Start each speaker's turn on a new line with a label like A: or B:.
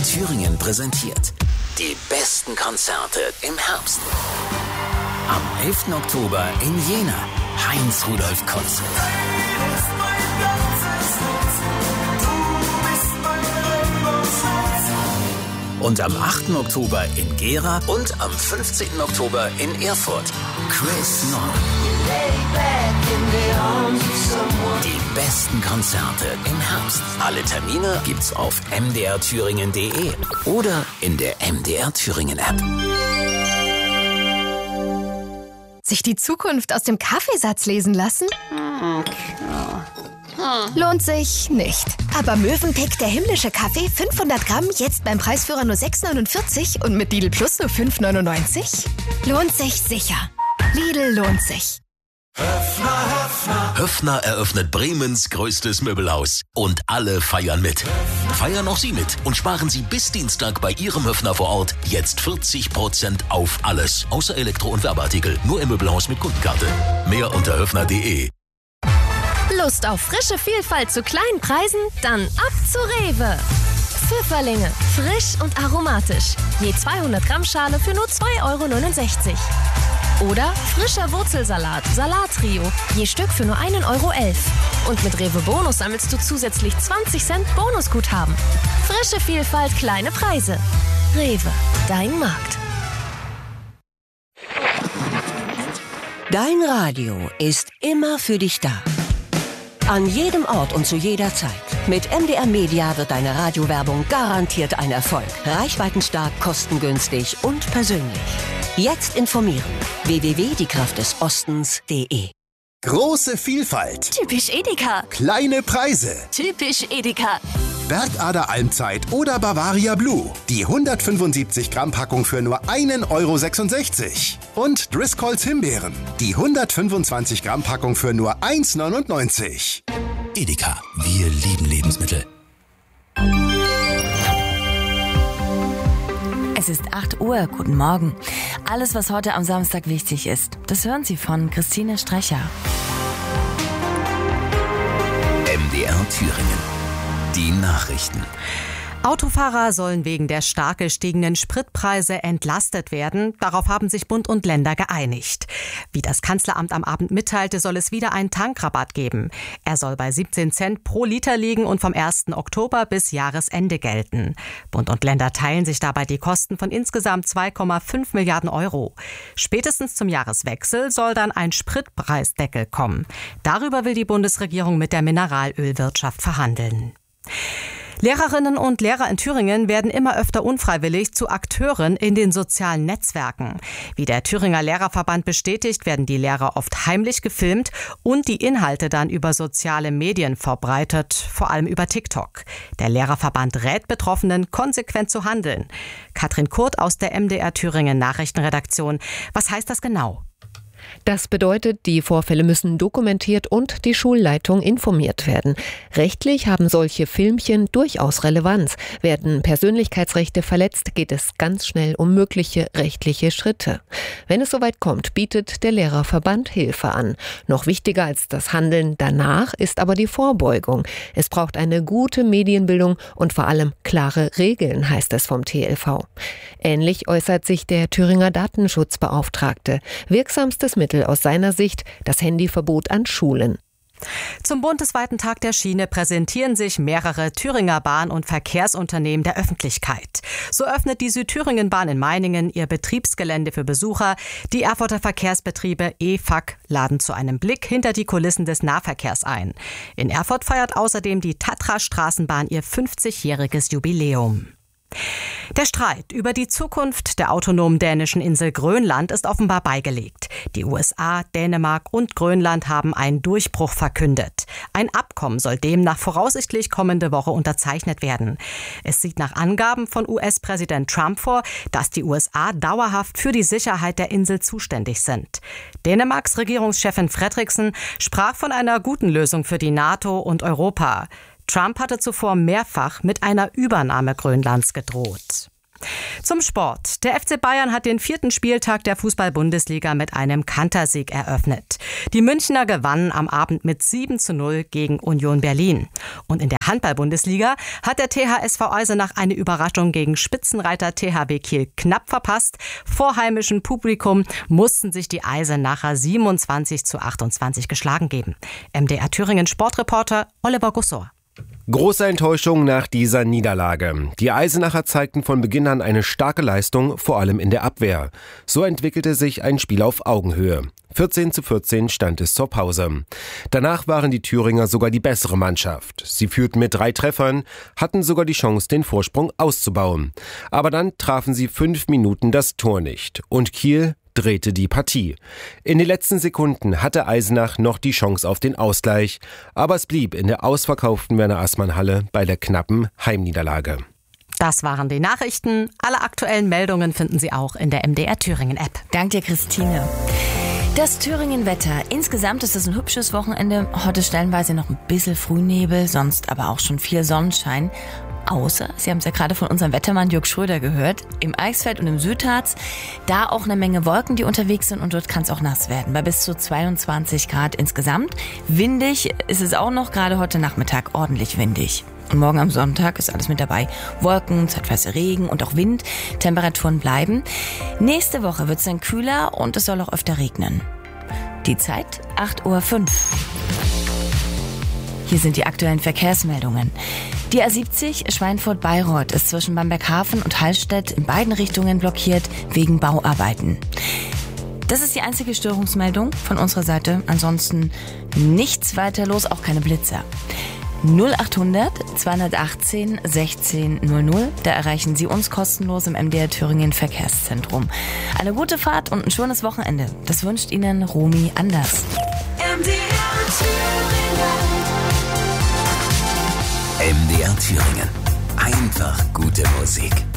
A: Thüringen präsentiert die besten Konzerte im Herbst. Am 11. Oktober in Jena, Heinz-Rudolf-Konzert. Und am 8. Oktober in Gera und am 15. Oktober in Erfurt, Chris Nord. Die besten Konzerte im Herbst. Alle Termine gibt's auf mdrthüringen.de oder in der MDR Thüringen App.
B: Sich die Zukunft aus dem Kaffeesatz lesen lassen? Lohnt sich nicht. Aber Mövenpick, der himmlische Kaffee, 500 Gramm, jetzt beim Preisführer nur 6,49 und mit Lidl Plus nur 5,99? Lohnt sich sicher. Lidl lohnt sich.
A: Höffner eröffnet Bremens größtes Möbelhaus. Und alle feiern mit. Feiern auch Sie mit und sparen Sie bis Dienstag bei Ihrem Höffner vor Ort jetzt 40% auf alles. Außer Elektro- und Werbeartikel. Nur im Möbelhaus mit Kundenkarte. Mehr unter höffner.de.
B: Lust auf frische Vielfalt zu kleinen Preisen? Dann ab zu Rewe. Pfifferlinge, frisch und aromatisch. Je 200 Gramm Schale für nur 2,69 €. Oder frischer Wurzelsalat, Salattrio, je Stück für nur 1,11 €. Und mit Rewe Bonus sammelst du zusätzlich 20 Cent Bonusguthaben. Frische Vielfalt, kleine Preise. Rewe, dein Markt.
C: Dein Radio ist immer für dich da. An jedem Ort und zu jeder Zeit. Mit MDR Media wird deine Radiowerbung garantiert ein Erfolg. Reichweitenstark, kostengünstig und persönlich. Jetzt informieren. www.diekraftdesostens.de.
D: Große Vielfalt.
B: Typisch Edeka.
D: Kleine Preise.
B: Typisch Edeka.
D: Werkader Almzeit oder Bavaria Blue. Die 175 Gramm Packung für nur 1,66 €. Und Driscolls Himbeeren. Die 125 Gramm Packung für nur 1,99 €.
A: Edeka, wir lieben Lebensmittel.
E: Es ist 8 Uhr, guten Morgen. Alles, was heute am Samstag wichtig ist, das hören Sie von Christine Strecher.
A: MDR Thüringen. Die Nachrichten.
F: Autofahrer sollen wegen der stark gestiegenen Spritpreise entlastet werden. Darauf haben sich Bund und Länder geeinigt. Wie das Kanzleramt am Abend mitteilte, soll es wieder einen Tankrabatt geben. Er soll bei 17 Cent pro Liter liegen und vom 1. Oktober bis Jahresende gelten. Bund und Länder teilen sich dabei die Kosten von insgesamt 2,5 Milliarden €. Spätestens zum Jahreswechsel soll dann ein Spritpreisdeckel kommen. Darüber will die Bundesregierung mit der Mineralölwirtschaft verhandeln. Lehrerinnen und Lehrer in Thüringen werden immer öfter unfreiwillig zu Akteuren in den sozialen Netzwerken. Wie der Thüringer Lehrerverband bestätigt, werden die Lehrer oft heimlich gefilmt und die Inhalte dann über soziale Medien verbreitet, vor allem über TikTok. Der Lehrerverband rät Betroffenen, konsequent zu handeln. Katrin Kurt aus der MDR Thüringen Nachrichtenredaktion. Was heißt das genau?
G: Das bedeutet, die Vorfälle müssen dokumentiert und die Schulleitung informiert werden. Rechtlich haben solche Filmchen durchaus Relevanz. Werden Persönlichkeitsrechte verletzt, geht es ganz schnell um mögliche rechtliche Schritte. Wenn es soweit kommt, bietet der Lehrerverband Hilfe an. Noch wichtiger als das Handeln danach ist aber die Vorbeugung. Es braucht eine gute Medienbildung und vor allem klare Regeln, heißt es vom TLV. Ähnlich äußert sich der Thüringer Datenschutzbeauftragte. Wirksamstes Mittel aus seiner Sicht das Handyverbot an Schulen.
F: Zum bundesweiten Tag der Schiene präsentieren sich mehrere Thüringer Bahn- und Verkehrsunternehmen der Öffentlichkeit. So öffnet die Südthüringen-Bahn in Meiningen ihr Betriebsgelände für Besucher. Die Erfurter Verkehrsbetriebe EFAG laden zu einem Blick hinter die Kulissen des Nahverkehrs ein. In Erfurt feiert außerdem die Tatra-Straßenbahn ihr 50-jähriges Jubiläum. Der Streit über die Zukunft der autonomen dänischen Insel Grönland ist offenbar beigelegt. Die USA, Dänemark und Grönland haben einen Durchbruch verkündet. Ein Abkommen soll demnach voraussichtlich kommende Woche unterzeichnet werden. Es sieht nach Angaben von US-Präsident Trump vor, dass die USA dauerhaft für die Sicherheit der Insel zuständig sind. Dänemarks Regierungschefin Fredriksen sprach von einer guten Lösung für die NATO und Europa. Trump hatte zuvor mehrfach mit einer Übernahme Grönlands gedroht. Zum Sport. Der FC Bayern hat den 4. Spieltag der Fußball-Bundesliga mit einem Kantersieg eröffnet. Die Münchner gewannen am Abend mit 7:0 gegen Union Berlin. Und in der Handball-Bundesliga hat der THSV Eisenach eine Überraschung gegen Spitzenreiter THW Kiel knapp verpasst. Vor heimischem Publikum mussten sich die Eisenacher 27:28 geschlagen geben. MDR Thüringen Sportreporter Oliver Gussor.
H: Große Enttäuschung nach dieser Niederlage. Die Eisenacher zeigten von Beginn an eine starke Leistung, vor allem in der Abwehr. So entwickelte sich ein Spiel auf Augenhöhe. 14:14 stand es zur Pause. Danach waren die Thüringer sogar die bessere Mannschaft. Sie führten mit 3 Treffern, hatten sogar die Chance, den Vorsprung auszubauen. Aber dann trafen sie 5 Minuten das Tor nicht. Und Kiel drehte die Partie. In den letzten Sekunden hatte Eisenach noch die Chance auf den Ausgleich, aber es blieb in der ausverkauften Werner-Assmann-Halle bei der knappen Heimniederlage.
F: Das waren die Nachrichten. Alle aktuellen Meldungen finden Sie auch in der MDR Thüringen-App.
E: Dank dir, Christine. Das Thüringen-Wetter. Insgesamt ist es ein hübsches Wochenende. Heute stellenweise noch ein bisschen Frühnebel, sonst aber auch schon viel Sonnenschein. Außer, Sie haben es ja gerade von unserem Wettermann Jörg Schröder gehört, im Eichsfeld und im Südharz, da auch eine Menge Wolken, die unterwegs sind und dort kann es auch nass werden, bei bis zu 22 Grad insgesamt. Windig ist es auch noch, gerade heute Nachmittag ordentlich windig. Und morgen am Sonntag ist alles mit dabei. Wolken, zeitweise Regen und auch Wind. Temperaturen bleiben. Nächste Woche wird es dann kühler und es soll auch öfter regnen. Die Zeit 8:05 Uhr. Hier sind die aktuellen Verkehrsmeldungen. Die A70 Schweinfurt-Bayreuth ist zwischen Bamberghafen und Hallstedt in beiden Richtungen blockiert wegen Bauarbeiten. Das ist die einzige Störungsmeldung von unserer Seite. Ansonsten nichts weiter los, auch keine Blitzer. 0800 218 16 00. Da erreichen Sie uns kostenlos im MDR Thüringen Verkehrszentrum. Eine gute Fahrt und ein schönes Wochenende. Das wünscht Ihnen Romy Anders.
A: MDR Thüringen. Einfach gute Musik.